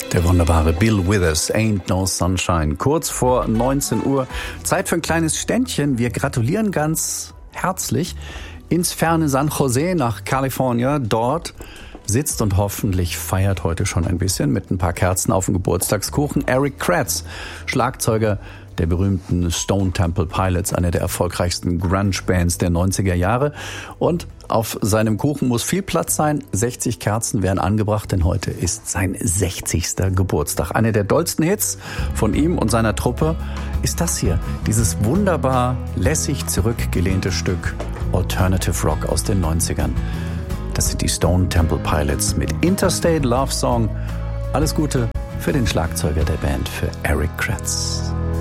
Der wunderbare Bill Withers, Ain't No Sunshine. Kurz vor 19 Uhr. Zeit für ein kleines Ständchen. Wir gratulieren ganz herzlich ins ferne San Jose nach Kalifornien. Dort sitzt und hoffentlich feiert heute schon ein bisschen mit ein paar Kerzen auf dem Geburtstagskuchen Eric Kratz, Schlagzeuger der berühmten Stone Temple Pilots, einer der erfolgreichsten Grunge-Bands der 90er Jahre. Und auf seinem Kuchen muss viel Platz sein. 60 Kerzen werden angebracht, denn heute ist sein 60. Geburtstag. Einer der dollsten Hits von ihm und seiner Truppe ist das hier. Dieses wunderbar lässig zurückgelehnte Stück Alternative Rock aus den 90ern. Das sind die Stone Temple Pilots mit Interstate Love Song. Alles Gute für den Schlagzeuger der Band, für Eric Kratz.